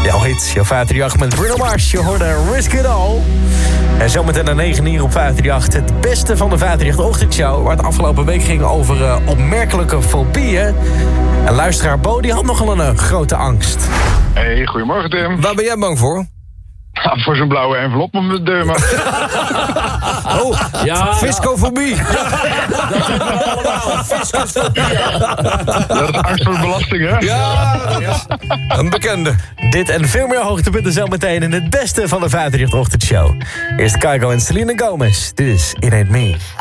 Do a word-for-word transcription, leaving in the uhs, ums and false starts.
Jouw hits, jouw vijf drie acht met Bruno Mars. Je hoorde Risk It All. En zometeen na negen uur op vijf drie acht. Het beste van de vijf drie acht ochtendshow. Waar het afgelopen week ging over uh, opmerkelijke fobieën. En luisteraar Bo, die had nogal een uh, grote angst. Hey, goedemorgen Tim. Waar ben jij bang voor? Ja, voor zo'n blauwe envelop op de deur, man. Oh, ja, fiscofobie. Ja. Dat hebben fiscofobie. Dat is angst voor belasting, hè? Ja, een bekende. Dit en veel meer hoogtepunten zo meteen in het beste van de vijf drie acht ochtendshow. Eerst Kygo en Selena Gomez. Dit is It Ain't Me.